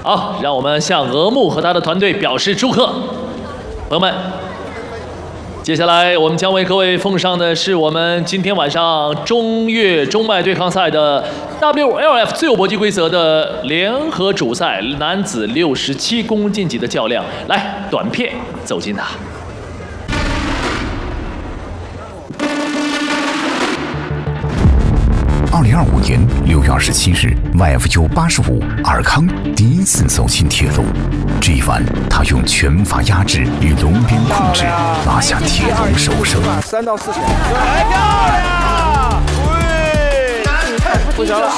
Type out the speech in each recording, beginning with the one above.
好，让我们向额木和他的团队表示祝贺，朋友们。接下来我们将为各位奉上的是我们今天晚上中越中麦对抗赛的 WLF 自由搏击规则的联合主赛，男子67公斤级的较量。来，短片走进他。 2025年6月27日 ，YFU 85，尔康第一次走进铁笼。这一晚，他用拳法压制与笼边控制，拿下铁笼首胜。 3到4拳，来漂亮！不行了。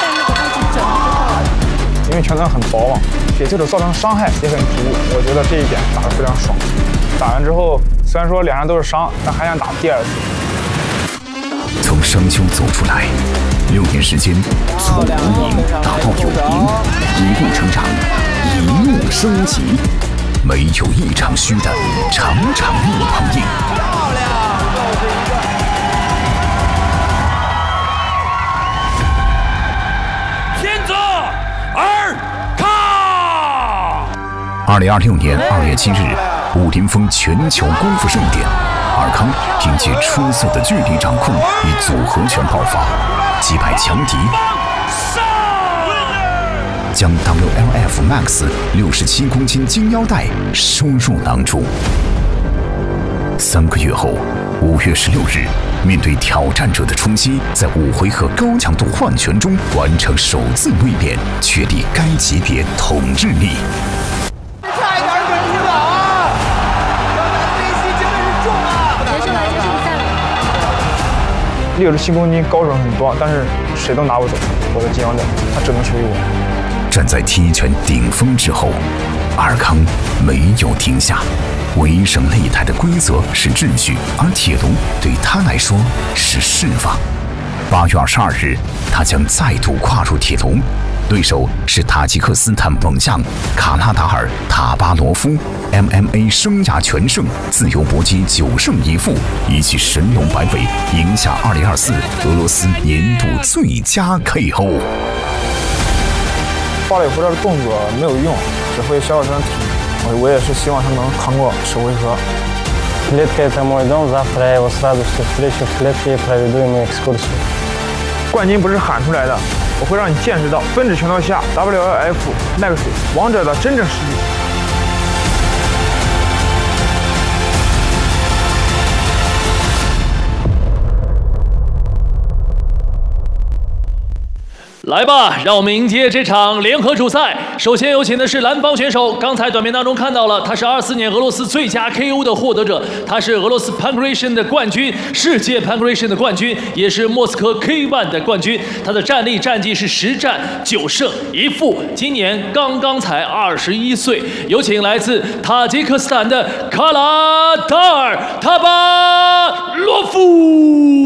因为拳头很薄嘛，给对手造成伤害也很足，我觉得这一点打得非常爽。打完之后，虽然说两人都是伤，但还想打第二次。 从伤丘走出来，6年时间，从无赢打到有赢，一路成长，一路升级，没有一场虚的，场场硬碰硬。 漂亮，又是一个。 天泽尔康。 2026年2月7日，武林风全球功夫盛典。尔康凭借出色的距离掌控与组合拳爆发，击败强敌，将 WLF Max 67公斤金腰带收入囊中。3个月后，5月16日，面对挑战者的冲击，在5回合高强度换拳中完成首次位变，确立该级别统治力。 67公斤高手很多，但是谁都拿不走我的金腰带，他只能属于我。 站在踢拳顶峰之后，尔康没有停下。围绳擂台的规则是秩序，而铁笼对他来说是释放。8月22日，他将再度跨入铁笼，对手是塔吉克斯坦猛将卡拉达尔·塔巴罗夫 ，MMA 生涯全胜，自由搏击9胜1负，一记神龙摆尾赢下2024俄罗斯年度最佳 KO。 爆垒回撤的动作没有用，只会消耗身体。我也是希望他能扛过10回合。 Клетка – это мой дом. Завтра я его с радостью встречу в клетке и проведу ему экскурсию. 冠军不是喊出来的，我会让你见识到分指拳头下 WLF Max 王者的真正实力。 来吧，让我们迎接这场联合主赛。首先有请的是蓝方选手，刚才短片当中看到了，他是24年俄罗斯最佳 KO 的获得者，他是俄罗斯 Pankration 的冠军，世界 Pankration 的冠军，也是莫斯科 K1 的冠军。他的战绩是10战9胜1负，今年刚刚才21岁。有请来自塔吉克斯坦的卡拉达尔·塔巴罗夫。